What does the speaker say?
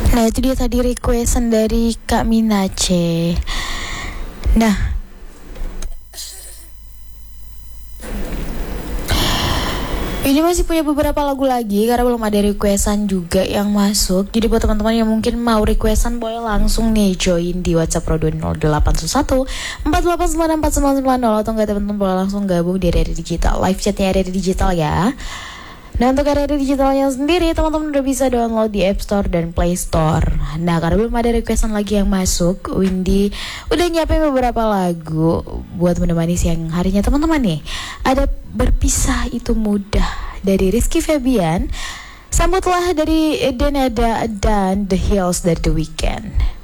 Nah itu dia tadi requestan dari Kak Minace. Nah ini masih punya beberapa lagu lagi karena belum ada requestan juga yang masuk. Jadi buat teman-teman yang mungkin mau requestan boleh langsung nih join di WhatsApp Pro 20811 4896490 atau enggak teman-teman boleh langsung gabung di RRI Digital. Live chatnya RRI Digital ya. Nah untuk RRI Digitalnya sendiri teman-teman udah bisa download di App Store dan Play Store. Nah karena belum ada requestan lagi yang masuk, Windy udah nyiapin beberapa lagu buat menemani siang harinya teman-teman nih. Ada Berpisah Itu Mudah dari Rizky Febian, Sambutlah dari Denada dan The Hills dari The Weeknd.